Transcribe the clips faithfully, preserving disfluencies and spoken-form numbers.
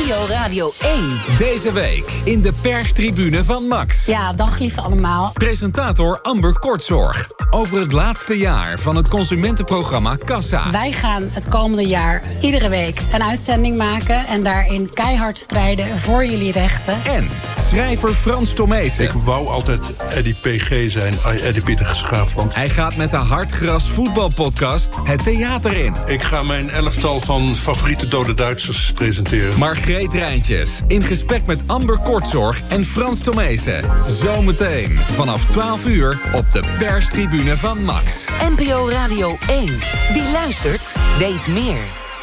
N P O Radio één. Deze week in de perstribune van Max. Ja, dag lieve allemaal. Presentator Amber Kortzorg over het laatste jaar van het consumentenprogramma Kassa. Wij gaan het komende jaar iedere week een uitzending maken en daarin keihard strijden voor jullie rechten. En schrijver Frans Tomezen. Ik wou altijd Eddie P G zijn, Eddie Pieter Geschaafd. Want Hij gaat met de Hartgras voetbalpodcast het theater in. ik ga mijn elftal van favoriete dode Duitsers presenteren. Margreet Rijntjes in gesprek met Amber Kortzorg en Frans Tomezen. Zometeen vanaf twaalf uur op de perstribune van Max. N P O Radio één. Wie luistert, weet meer.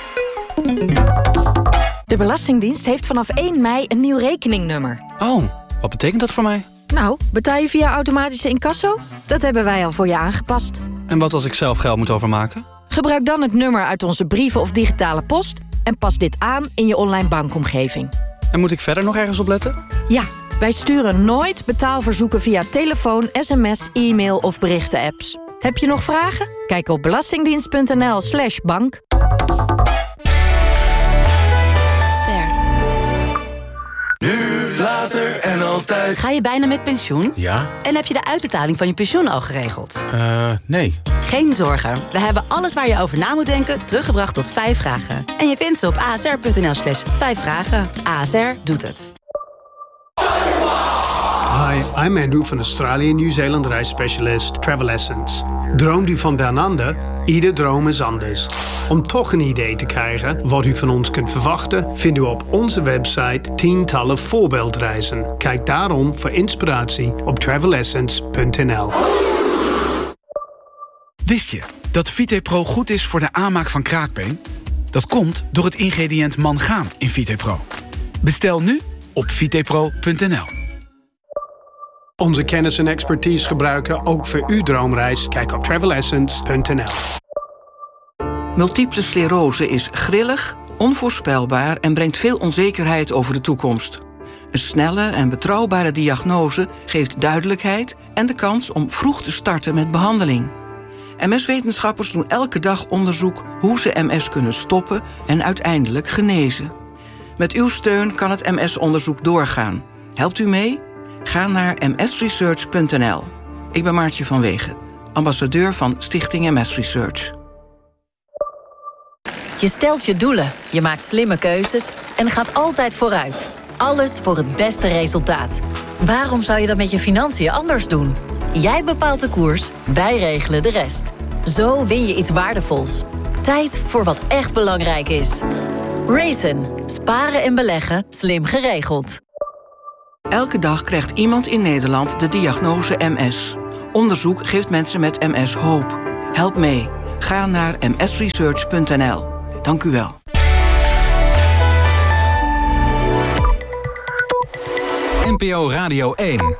De Belastingdienst heeft vanaf één mei een nieuw rekeningnummer. Oh, wat betekent dat voor mij? Nou, betaal je via automatische incasso? Dat hebben wij al voor je aangepast. En wat als ik zelf geld moet overmaken? Gebruik dan het nummer uit onze brieven of digitale post en pas dit aan in je online bankomgeving. En moet ik verder nog ergens op letten? Ja, wij sturen nooit betaalverzoeken via telefoon, sms, e-mail of berichten-apps. Heb je nog vragen? Kijk op belastingdienst.nl slash bank. Nu, later en altijd. Ga je bijna met pensioen? Ja? En heb je de uitbetaling van je pensioen al geregeld? Eh, uh, nee. Geen zorgen. We hebben alles waar je over na moet denken teruggebracht tot vijf vragen. En je vindt ze op asr.nl slash vijf vragen. A S R doet het. Hi, I'm Andrew van Australië Nieuw-Zeeland reisspecialist Travel Essence. Droomt u van down under? Ieder droom is anders. Om toch een idee te krijgen wat u van ons kunt verwachten, vindt u op onze website tientallen voorbeeldreizen. Kijk daarom voor inspiratie op travel essence punt n l. Wist je dat VitePro goed is voor de aanmaak van kraakbeen? Dat komt door het ingrediënt mangaan in VitePro. Bestel nu op vitepro punt n l. Onze kennis en expertise gebruiken ook voor uw droomreis. Kijk op travel essence punt n l. Multiple sclerose is grillig, onvoorspelbaar en brengt veel onzekerheid over de toekomst. Een snelle en betrouwbare diagnose geeft duidelijkheid en de kans om vroeg te starten met behandeling. M S-wetenschappers doen elke dag onderzoek hoe ze M S kunnen stoppen en uiteindelijk genezen. Met uw steun kan het M S-onderzoek doorgaan. Helpt u mee? Ga naar m s research punt n l. Ik ben Maartje van Wegen, ambassadeur van Stichting M S Research. Je stelt je doelen, je maakt slimme keuzes en gaat altijd vooruit. Alles voor het beste resultaat. Waarom zou je dat met je financiën anders doen? Jij bepaalt de koers, wij regelen de rest. Zo win je iets waardevols. Tijd voor wat echt belangrijk is. Raisin. Sparen en beleggen slim geregeld. Elke dag krijgt iemand in Nederland de diagnose M S. Onderzoek geeft mensen met M S hoop. Help mee. Ga naar m s research punt n l. Dank u wel. N P O Radio één.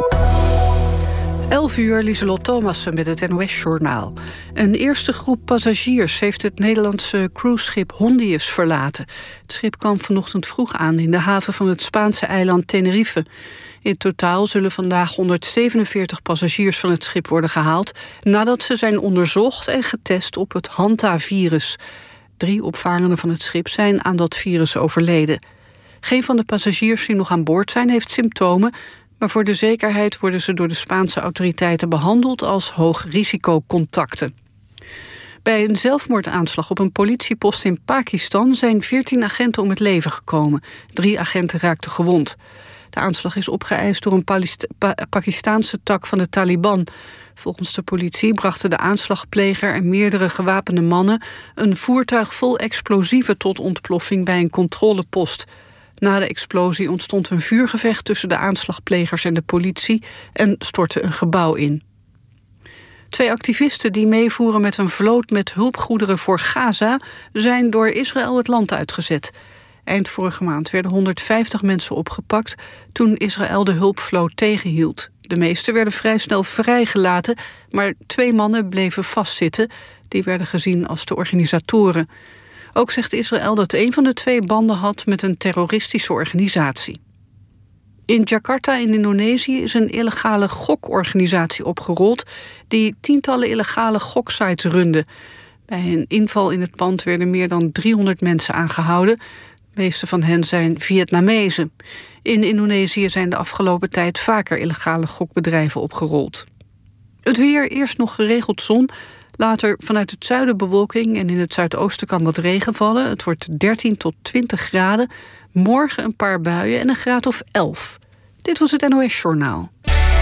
elf uur, Lieselot Thomassen met het N O S-journaal. Een eerste groep passagiers heeft het Nederlandse cruiseschip Hondius verlaten. Het schip kwam vanochtend vroeg aan in de haven van het Spaanse eiland Tenerife. In totaal zullen vandaag honderdzevenenveertig passagiers van het schip worden gehaald, nadat ze zijn onderzocht en getest op het Hanta-virus. Drie opvarenden van het schip zijn aan dat virus overleden. Geen van de passagiers die nog aan boord zijn heeft symptomen, maar voor de zekerheid worden ze door de Spaanse autoriteiten behandeld als hoogrisicocontacten. Bij een zelfmoordaanslag op een politiepost in Pakistan zijn veertien agenten om het leven gekomen. Drie agenten raakten gewond. De aanslag is opgeëist door een Palist- pa- Pakistaanse tak van de Taliban. Volgens de politie brachten de aanslagpleger en meerdere gewapende mannen een voertuig vol explosieven tot ontploffing bij een controlepost. Na de explosie ontstond een vuurgevecht tussen de aanslagplegers en de politie en stortte een gebouw in. Twee activisten die meevoeren met een vloot met hulpgoederen voor Gaza zijn door Israël het land uitgezet. Eind vorige maand werden honderdvijftig mensen opgepakt toen Israël de hulpvloot tegenhield. De meeste werden vrij snel vrijgelaten, maar twee mannen bleven vastzitten. Die werden gezien als de organisatoren. Ook zegt Israël dat een van de twee banden had met een terroristische organisatie. In Jakarta in Indonesië is een illegale gokorganisatie opgerold die tientallen illegale goksites runde. Bij een inval in het pand werden meer dan driehonderd mensen aangehouden. De meeste van hen zijn Vietnamezen. In Indonesië zijn de afgelopen tijd vaker illegale gokbedrijven opgerold. Het weer, eerst nog geregeld zon. Later vanuit het zuiden bewolking en in het zuidoosten kan wat regen vallen. Het wordt dertien tot twintig graden. Morgen een paar buien en een graad of elf. Dit was het N O S Journaal.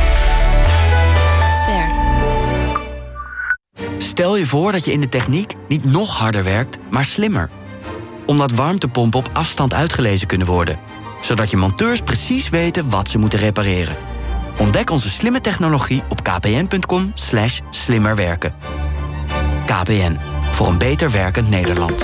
Ster. Stel je voor dat je in de techniek niet nog harder werkt, maar slimmer. Omdat warmtepompen op afstand uitgelezen kunnen worden. Zodat je monteurs precies weten wat ze moeten repareren. Ontdek onze slimme technologie op kpn.com slash slimmerwerken. K P N, voor een beter werkend Nederland.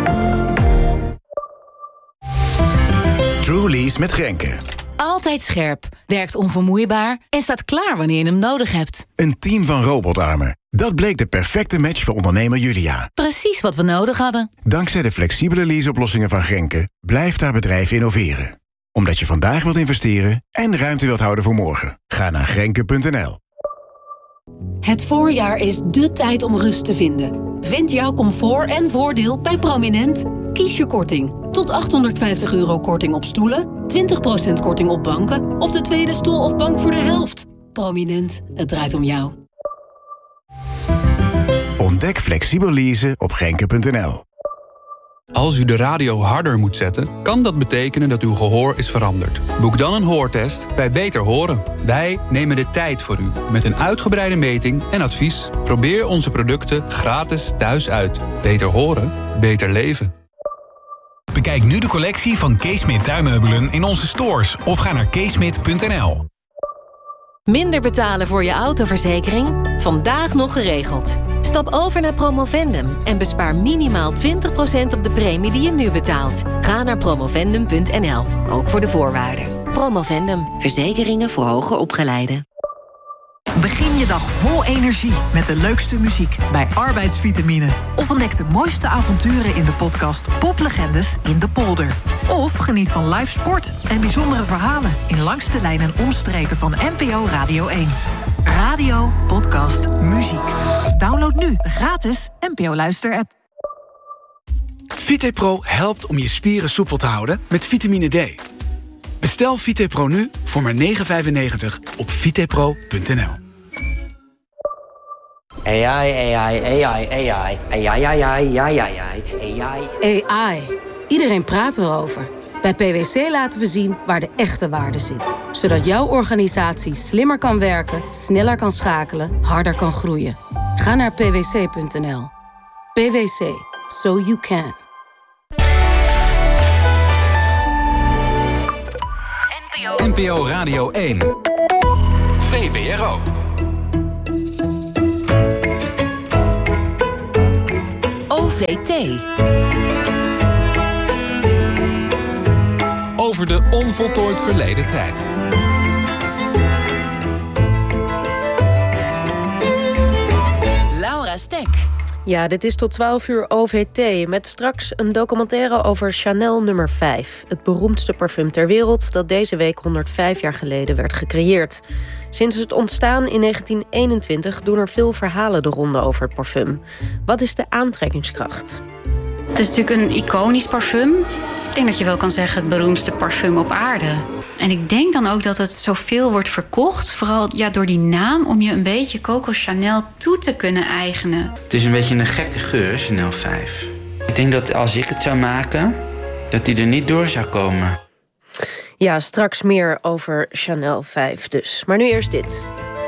Trulies met Grenke. Altijd scherp, werkt onvermoeibaar en staat klaar wanneer je hem nodig hebt. Een team van robotarmen. Dat bleek de perfecte match voor ondernemer Julia. Precies wat we nodig hadden. Dankzij de flexibele leaseoplossingen van Grenke blijft haar bedrijf innoveren. Omdat je vandaag wilt investeren en ruimte wilt houden voor morgen. Ga naar grenke punt n l. Het voorjaar is dé tijd om rust te vinden. Vind jouw comfort en voordeel bij Prominent. Kies je korting. Tot achthonderdvijftig euro korting op stoelen, twintig procent korting op banken of de tweede stoel of bank voor de helft. Prominent, het draait om jou. Ontdek flexibel leasen op grenke punt n l. Als u de radio harder moet zetten, kan dat betekenen dat uw gehoor is veranderd. Boek dan een hoortest bij Beter Horen. Wij nemen de tijd voor u met een uitgebreide meting en advies. Probeer onze producten gratis thuis uit. Beter horen, beter leven. Bekijk nu de collectie van Keesmit tuinmeubelen in onze stores of ga naar keesmit punt n l. Minder betalen voor je autoverzekering? Vandaag nog geregeld. Stap over naar Promovendum en bespaar minimaal twintig procent op de premie die je nu betaalt. Ga naar promovendum punt n l, ook voor de voorwaarden. Promovendum, verzekeringen voor hoger opgeleiden. Begin je dag vol energie met de leukste muziek bij Arbeidsvitamine. Of ontdek de mooiste avonturen in de podcast Poplegendes in de Polder. Of geniet van live sport en bijzondere verhalen in Langs de Lijn en Omstreken van N P O Radio één. Radio, podcast, muziek. Download nu de gratis N P O Luister-app. VitePro helpt om je spieren soepel te houden met vitamine D. Bestel VitePro nu voor maar negen vijfennegentig op vitepro punt n l. A I, A I, A I, A I, A I, A I, A I, A I, A I. A I. Iedereen praat erover. Bij P W C laten we zien waar de echte waarde zit. Zodat jouw organisatie slimmer kan werken, sneller kan schakelen, harder kan groeien. Ga naar p w c punt n l. P W C. So you can. N P O Radio één. V P R O. O V T. Over de onvoltooid verleden tijd. Laura Stek. Ja, dit is tot twaalf uur O V T... met straks een documentaire over Chanel nummer vijf... het beroemdste parfum ter wereld... dat deze week honderdvijf jaar geleden werd gecreëerd. Sinds het ontstaan in negentien eenentwintig... doen er veel verhalen de ronde over het parfum. Wat is de aantrekkingskracht? Het is natuurlijk een iconisch parfum. Ik denk dat je wel kan zeggen het beroemdste parfum op aarde. En ik denk dan ook dat het zoveel wordt verkocht... vooral ja, door die naam, om je een beetje Coco Chanel toe te kunnen eigenen. Het is een beetje een gekke geur, Chanel vijf. Ik denk dat als ik het zou maken, dat die er niet door zou komen. Ja, straks meer over Chanel vijf dus. Maar nu eerst dit.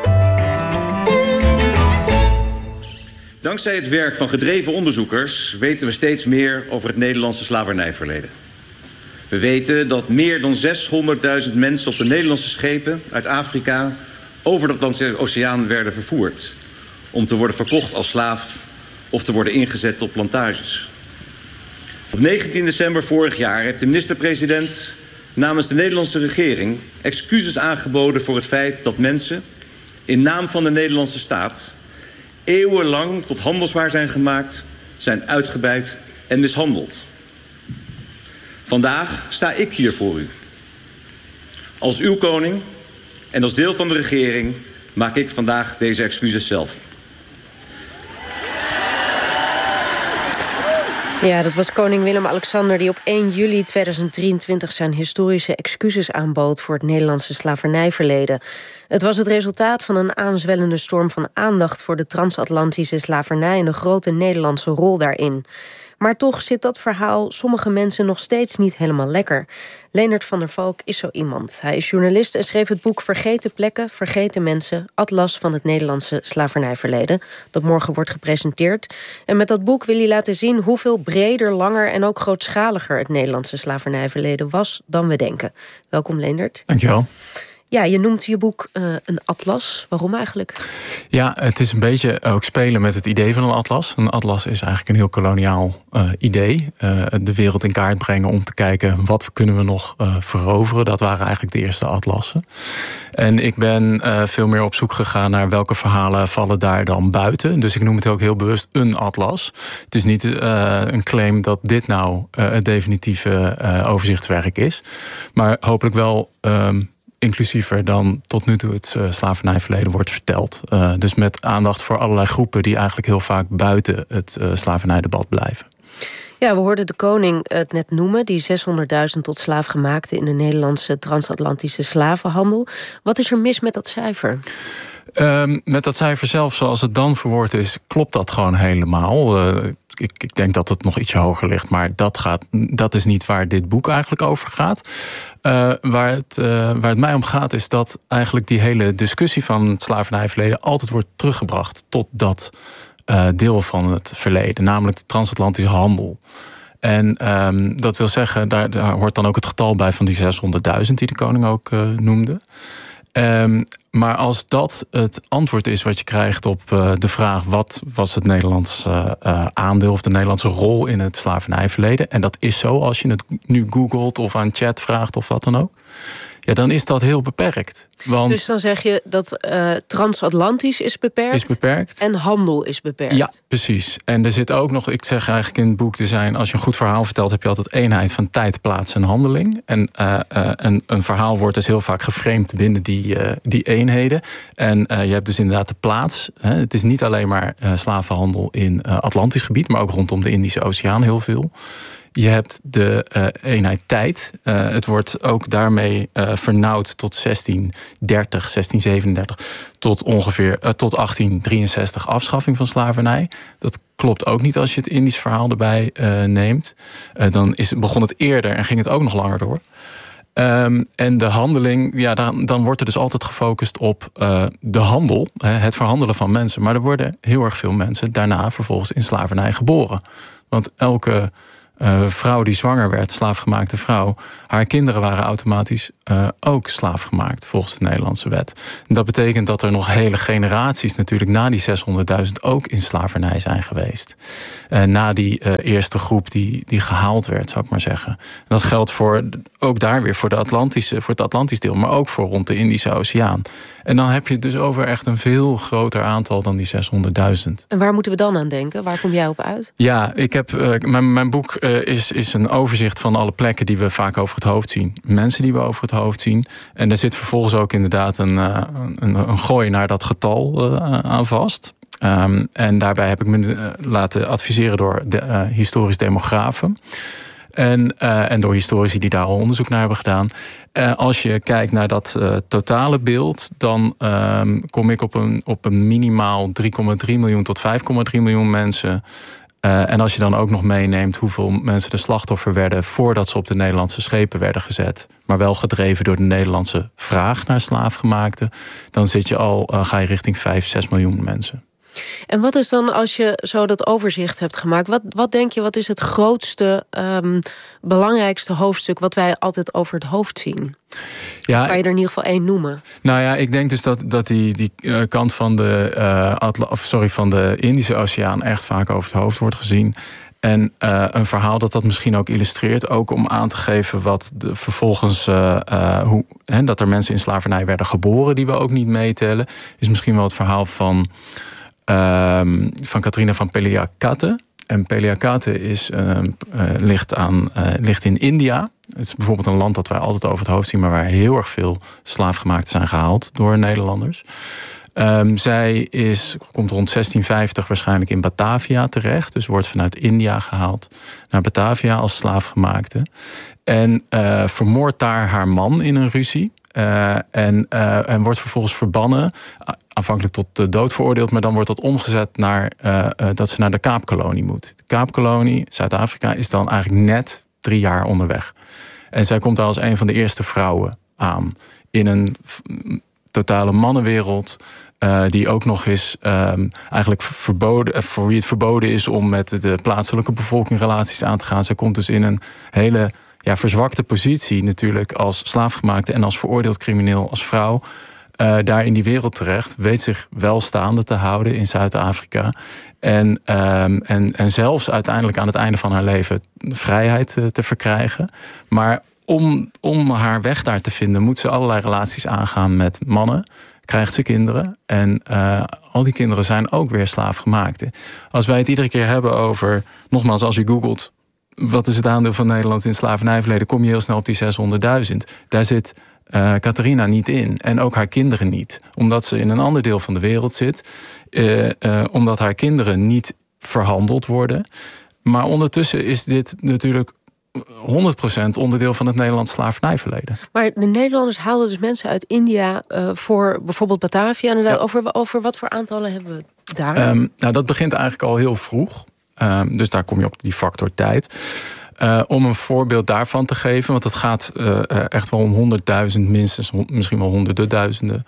Dankzij het werk van gedreven onderzoekers weten we steeds meer over het Nederlandse slavernijverleden. We weten dat meer dan zeshonderdduizend mensen op de Nederlandse schepen uit Afrika over de Atlantische Oceaan werden vervoerd. Om te worden verkocht als slaaf of te worden ingezet op plantages. Op negentien december vorig jaar heeft de minister-president namens de Nederlandse regering excuses aangeboden voor het feit dat mensen in naam van de Nederlandse staat eeuwenlang tot handelswaar zijn gemaakt, zijn uitgebuit en mishandeld. Vandaag sta ik hier voor u. Als uw koning en als deel van de regering maak ik vandaag deze excuses zelf. Ja, dat was koning Willem-Alexander die op één juli tweeduizend drieëntwintig... zijn historische excuses aanbood voor het Nederlandse slavernijverleden. Het was het resultaat van een aanzwellende storm van aandacht... voor de transatlantische slavernij en de grote Nederlandse rol daarin. Maar toch zit dat verhaal sommige mensen nog steeds niet helemaal lekker. Leendert van der Valk is zo iemand. Hij is journalist en schreef het boek Vergeten plekken, vergeten mensen... Atlas van het Nederlandse slavernijverleden, dat morgen wordt gepresenteerd. En met dat boek wil hij laten zien hoeveel breder, langer... en ook grootschaliger het Nederlandse slavernijverleden was dan we denken. Welkom, Leendert. Dankjewel. Ja, je noemt je boek uh, een atlas. Waarom eigenlijk? Ja, het is een beetje ook spelen met het idee van een atlas. Een atlas is eigenlijk een heel koloniaal uh, idee. Uh, de wereld in kaart brengen om te kijken wat kunnen we nog uh, veroveren. Dat waren eigenlijk de eerste atlassen. En ik ben uh, veel meer op zoek gegaan naar welke verhalen vallen daar dan buiten. Dus ik noem het ook heel bewust een atlas. Het is niet uh, een claim dat dit nou uh, het definitieve uh, overzichtswerk is. Maar hopelijk wel... Um, inclusiever dan tot nu toe het uh, slavernijverleden wordt verteld. Uh, dus met aandacht voor allerlei groepen... die eigenlijk heel vaak buiten het uh, slavernijdebat blijven. Ja, we hoorden de koning het net noemen... die zeshonderdduizend tot slaafgemaakten in de Nederlandse transatlantische slavenhandel. Wat is er mis met dat cijfer? Um, met dat cijfer zelf, zoals het dan verwoord is... klopt dat gewoon helemaal. Uh, ik, ik denk dat het nog ietsje hoger ligt... maar dat, gaat, dat is niet waar dit boek eigenlijk over gaat. Uh, waar, het, uh, waar het mij om gaat is dat eigenlijk die hele discussie... van het slavernijverleden altijd wordt teruggebracht... tot dat uh, deel van het verleden, namelijk de transatlantische handel. En um, dat wil zeggen, daar, daar hoort dan ook het getal bij... van die zeshonderdduizend die de koning ook uh, noemde... Um, maar als dat het antwoord is wat je krijgt op uh, de vraag... wat was het Nederlandse uh, aandeel of de Nederlandse rol in het slavernijverleden... en dat is zo als je het nu googelt of aan chat vraagt of wat dan ook... ja, dan is dat heel beperkt. Want dus dan zeg je dat uh, transatlantisch is beperkt, is beperkt en handel is beperkt. Ja, precies. En er zit ook nog, ik zeg eigenlijk in het boek... er zijn, als je een goed verhaal vertelt... heb je altijd eenheid van tijd, plaats en handeling. En uh, uh, een, een verhaal wordt dus heel vaak geframed binnen die, uh, die eenheden. En uh, je hebt dus inderdaad de plaats. Hè. Het is niet alleen maar uh, slavenhandel in uh, Atlantisch gebied... maar ook rondom de Indische Oceaan heel veel. Je hebt de uh, eenheid tijd. Uh, het wordt ook daarmee uh, vernauwd tot zestien dertig, zestien zevenendertig... tot ongeveer uh, tot achttien drieënzestig afschaffing van slavernij. Dat klopt ook niet als je het Indisch verhaal erbij uh, neemt. Uh, dan is, begon het eerder en ging het ook nog langer door. Um, en de handeling, ja, dan, dan wordt er dus altijd gefocust op uh, de handel, hè, het verhandelen van mensen. Maar er worden heel erg veel mensen daarna vervolgens in slavernij geboren. Want elke uh, vrouw die zwanger werd, slaafgemaakte vrouw, haar kinderen waren automatisch uh, ook slaafgemaakt volgens de Nederlandse wet. En dat betekent dat er nog hele generaties natuurlijk na die zeshonderdduizend ook in slavernij zijn geweest. Uh, na die uh, eerste groep die, die gehaald werd, zou ik maar zeggen. En dat geldt voor, ook daar weer voor, de Atlantische, voor het Atlantisch deel, maar ook voor rond de Indische Oceaan. En dan heb je het dus over echt een veel groter aantal dan die zeshonderdduizend. En waar moeten we dan aan denken? Waar kom jij op uit? Ja, ik heb, uh, mijn, mijn boek uh, is, is een overzicht van alle plekken die we vaak over het hoofd zien. Mensen die we over het hoofd zien. En daar zit vervolgens ook inderdaad een, uh, een, een gooi naar dat getal uh, aan vast. Um, en daarbij heb ik me uh, laten adviseren door de, uh, historisch demografen. En, uh, en door historici die daar al onderzoek naar hebben gedaan. Uh, als je kijkt naar dat uh, totale beeld, dan um, kom ik op een, op een minimaal drie komma drie miljoen tot vijf komma drie miljoen mensen. Uh, en als je dan ook nog meeneemt hoeveel mensen de slachtoffer werden voordat ze op de Nederlandse schepen werden gezet, maar wel gedreven door de Nederlandse vraag naar slaafgemaakten, dan zit je al, uh, ga je richting vijf, zes miljoen mensen. En wat is dan, als je zo dat overzicht hebt gemaakt, wat, wat denk je, wat is het grootste, um, belangrijkste hoofdstuk wat wij altijd over het hoofd zien? Ja, kan je er in ieder geval één noemen? Nou ja, ik denk dus dat, dat die, die uh, kant van de, uh, Atla, of sorry, van de Indische Oceaan echt vaak over het hoofd wordt gezien. En uh, een verhaal dat dat misschien ook illustreert, ook om aan te geven wat de, vervolgens, uh, uh, hoe, hè, dat er mensen in slavernij werden geboren die we ook niet meetellen, is misschien wel het verhaal van Uh, van Katrina van Peliakate. En Peliakate is, uh, uh, ligt, aan, uh, ligt in India. Het is bijvoorbeeld een land dat wij altijd over het hoofd zien, maar waar heel erg veel slaafgemaakten zijn gehaald door Nederlanders. Um, zij is, komt rond zestien vijftig waarschijnlijk in Batavia terecht. Dus wordt vanuit India gehaald naar Batavia als slaafgemaakte. En uh, vermoordt daar haar man in een ruzie. Uh, en, uh, en wordt vervolgens verbannen. Aanvankelijk tot de dood veroordeeld. Maar dan wordt dat omgezet naar uh, uh, dat ze naar de Kaapkolonie moet. De Kaapkolonie, Zuid-Afrika, is dan eigenlijk net drie jaar onderweg. En zij komt daar als een van de eerste vrouwen aan. In een f- totale mannenwereld. Uh, die ook nog eens um, eigenlijk verboden, voor wie het verboden is om met de plaatselijke bevolking relaties aan te gaan. Zij komt dus in een hele ja, verzwakte positie natuurlijk als slaafgemaakte en als veroordeeld crimineel als vrouw. Uh, daar in die wereld terecht, weet zich wel staande te houden in Zuid-Afrika. En, um, en, en zelfs uiteindelijk aan het einde van haar leven vrijheid uh, te verkrijgen. Maar om, om haar weg daar te vinden, moet ze allerlei relaties aangaan met mannen. Krijgt ze kinderen. En uh, al die kinderen zijn ook weer slaafgemaakte. Als wij het iedere keer hebben over, nogmaals, als je googelt, wat is het aandeel van Nederland in het slavernijverleden, kom je heel snel op die zeshonderdduizend. Daar zit uh, Catharina niet in. En ook haar kinderen niet. Omdat ze in een ander deel van de wereld zit. Uh, uh, omdat haar kinderen niet verhandeld worden. Maar ondertussen is dit natuurlijk honderd procent onderdeel van het Nederlands slavernijverleden. Maar de Nederlanders haalden dus mensen uit India uh, voor bijvoorbeeld Batavia. En ja. over, over wat voor aantallen hebben we daar? Um, nou, dat begint eigenlijk al heel vroeg. Um, dus daar kom je op die factor tijd. Uh, om een voorbeeld daarvan te geven, want het gaat uh, echt wel om honderdduizend, minstens misschien wel honderden duizenden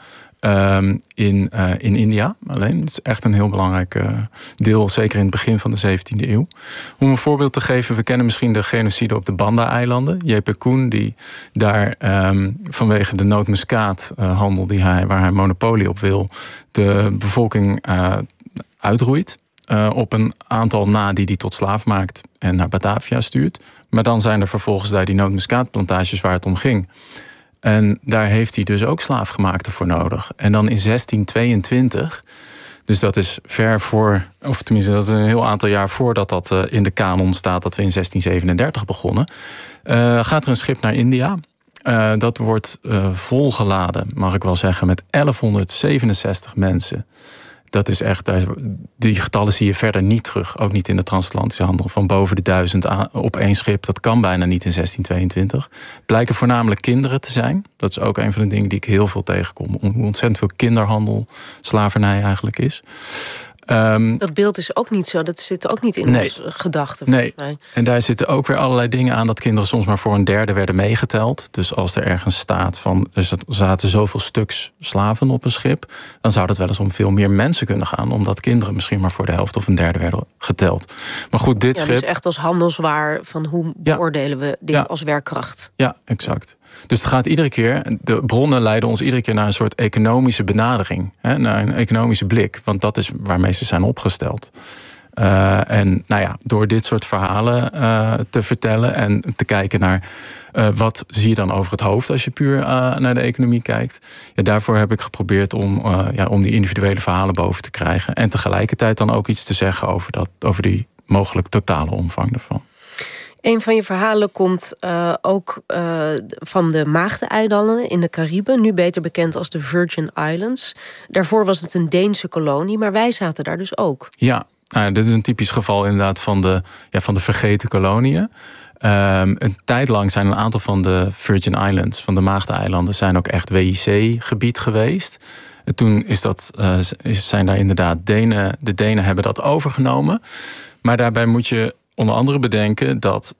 um, in, uh, in India. Alleen, het is echt een heel belangrijk uh, deel, zeker in het begin van de zeventiende eeuw. Om een voorbeeld te geven, we kennen misschien de genocide op de Banda-eilanden. J P Koen, die daar um, vanwege de nootmuskaathandel die hij, waar hij monopolie op wil, de bevolking uh, uitroeit. Uh, op een aantal na die hij tot slaaf maakt en naar Batavia stuurt. Maar dan zijn er vervolgens daar die nootmuskaatplantages waar het om ging. En daar heeft hij dus ook slaafgemaakten voor nodig. En dan in zestien tweeëntwintig, dus dat is ver voor, of tenminste dat is een heel aantal jaar voordat dat uh, in de kanon staat, dat we in zestien zevenendertig begonnen, uh, gaat er een schip naar India. Uh, dat wordt uh, volgeladen, mag ik wel zeggen, met elfhonderdzevenenzestig mensen. Dat is echt, die getallen zie je verder niet terug. Ook niet in de transatlantische handel. Van boven de duizend op één schip. Dat kan bijna niet in zestien tweeëntwintig. Blijken voornamelijk kinderen te zijn. Dat is ook een van de dingen die ik heel veel tegenkom. Hoe ontzettend veel kinderhandel, slavernij eigenlijk is. Um, dat beeld is ook niet zo. Dat zit ook niet in nee, onze gedachten. Nee, mij. En daar zitten ook weer allerlei dingen aan, dat kinderen soms maar voor een derde werden meegeteld. Dus als er ergens staat van, dus er zaten zoveel stuks slaven op een schip, dan zou dat wel eens om veel meer mensen kunnen gaan, omdat kinderen misschien maar voor de helft of een derde werden geteld. Maar goed, dit ja, schip. Dus echt als handelswaar, van hoe ja, beoordelen we dit ja, als werkkracht? Ja, exact. Dus het gaat iedere keer, de bronnen leiden ons iedere keer naar een soort economische benadering. Hè, naar een economische blik. Want dat is waarmee ze zijn opgesteld. Uh, en nou ja, door dit soort verhalen uh, te vertellen en te kijken naar uh, wat zie je dan over het hoofd als je puur uh, naar de economie kijkt. Ja, daarvoor heb ik geprobeerd om, uh, ja, om die individuele verhalen boven te krijgen. En tegelijkertijd dan ook iets te zeggen over, dat, over die mogelijk totale omvang daarvan. Een van je verhalen komt uh, ook uh, van de Maagdeneilanden in de Cariben. Nu beter bekend als de Virgin Islands. Daarvoor was het een Deense kolonie, maar wij zaten daar dus ook. Ja, nou, dit is een typisch geval inderdaad van de, ja, van de vergeten koloniën. Um, een tijd lang zijn een aantal van de Virgin Islands, van de Maagdeneilanden, zijn ook echt W I C-gebied geweest. En toen is dat, uh, zijn daar inderdaad Denen, de Denen hebben dat overgenomen. Maar daarbij moet je onder andere bedenken dat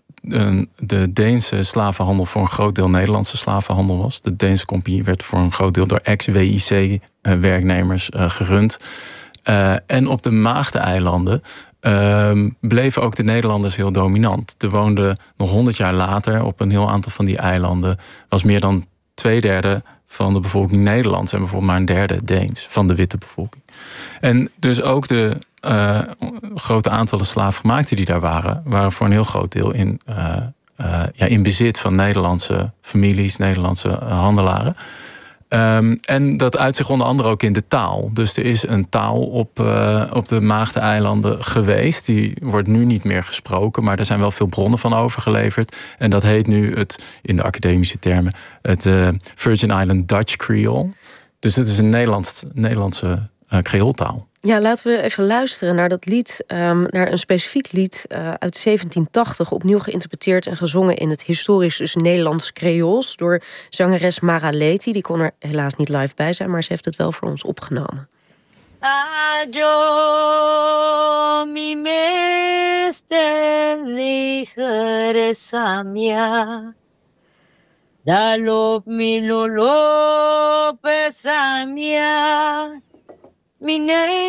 de Deense slavenhandel voor een groot deel Nederlandse slavenhandel was. De Deense compagnie werd voor een groot deel door ex-W I C-werknemers uh, gerund. Uh, en op de Maagdeneilanden uh, bleven ook de Nederlanders heel dominant. Er woonden nog honderd jaar later op een heel aantal van die eilanden, was meer dan twee derde van de bevolking Nederlands en bijvoorbeeld maar een derde Deens van de witte bevolking. En dus ook de uh, grote aantallen slaafgemaakten die daar waren, waren voor een heel groot deel in, uh, uh, ja, in bezit van Nederlandse families, Nederlandse uh, handelaren. Um, en dat uit zich onder andere ook in de taal. Dus er is een taal op, uh, op de Maagdeneilanden geweest. Die wordt nu niet meer gesproken, maar er zijn wel veel bronnen van overgeleverd. En dat heet nu het, in de academische termen, het uh, Virgin Island Dutch Creole. Dus het is een Nederlands, Nederlandse uh, Creooltaal. Ja, laten we even luisteren naar dat lied, um, naar een specifiek lied uh, uit zeventien tachtig, opnieuw geïnterpreteerd en gezongen in het historisch dus Nederlands Creools door zangeres Mara Leti. Die kon er helaas niet live bij zijn, maar ze heeft het wel voor ons opgenomen. Ajo mi meester ligere samia, dalop mi lolope samia. Kun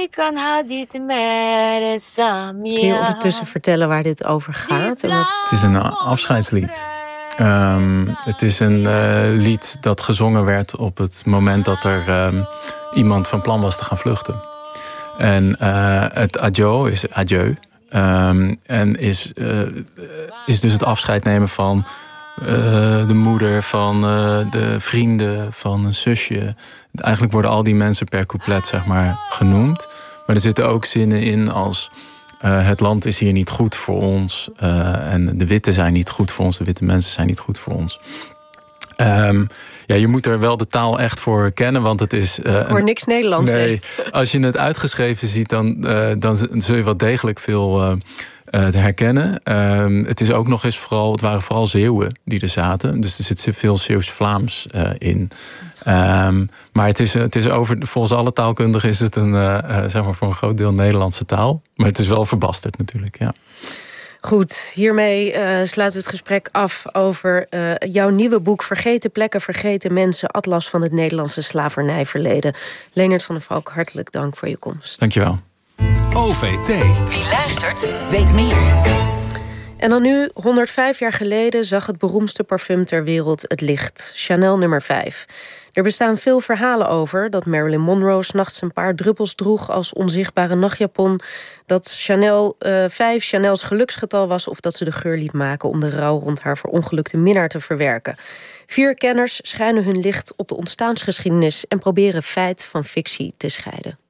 je ondertussen vertellen waar dit over gaat? Het is een afscheidslied. Um, het is een uh, lied dat gezongen werd op het moment dat er um, iemand van plan was te gaan vluchten. En uh, het adieu is adieu. Um, en is, uh, is dus het afscheid nemen van uh, de moeder, van uh, de vrienden, van een zusje. Eigenlijk worden al die mensen per couplet zeg maar genoemd. Maar er zitten ook zinnen in als Uh, het land is hier niet goed voor ons. Uh, en de witte zijn niet goed voor ons. De witte mensen zijn niet goed voor ons. Um, ja, je moet er wel de taal echt voor kennen, want het is... Uh, Ik hoor niks Nederlands. Nee, als je het uitgeschreven ziet, dan, uh, dan zul je wel degelijk veel uh, uh, te herkennen. Um, het is ook nog eens vooral... Het waren vooral Zeeuwen die er zaten. Dus er zit veel Zeeuws-Vlaams uh, in. Um, maar het is, het is over, volgens alle taalkundigen is het een, uh, uh, zeg maar voor een groot deel Nederlandse taal. Maar het is wel verbasterd natuurlijk, ja. Goed, hiermee uh, sluiten we het gesprek af over uh, jouw nieuwe boek Vergeten plekken, vergeten mensen, Atlas van het Nederlandse slavernijverleden. Leendert van der Valk, hartelijk dank voor je komst. Dankjewel. O V T. Wie luistert, weet meer. En dan nu, honderdvijf jaar geleden zag het beroemdste parfum ter wereld het licht. Chanel nummer vijf. Er bestaan veel verhalen over dat Marilyn Monroe 's nachts een paar druppels droeg als onzichtbare nachtjapon, dat Chanel uh, vijf Chanel's geluksgetal was of dat ze de geur liet maken om de rouw rond haar verongelukte minnaar te verwerken. Vier kenners schijnen hun licht op de ontstaansgeschiedenis en proberen feit van fictie te scheiden.